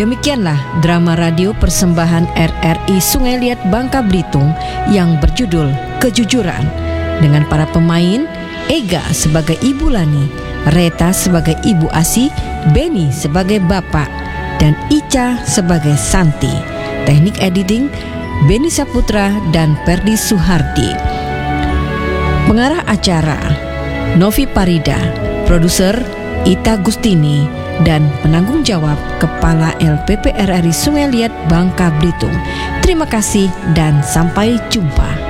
Demikianlah drama radio persembahan RRI Sungai Liat Bangka Belitung yang berjudul Kejujuran, dengan para pemain Ega sebagai Ibu Lani, Reta sebagai Ibu Asi, Beni sebagai Bapak, dan Ica sebagai Santi. Teknik editing Beni Saputra dan Perdi Suhardi. Pengarah acara Novi Parida, produser Ita Gustini, dan penanggung jawab Kepala LPP RRI Sungai Liat Bangka Belitung. Terima kasih dan sampai jumpa.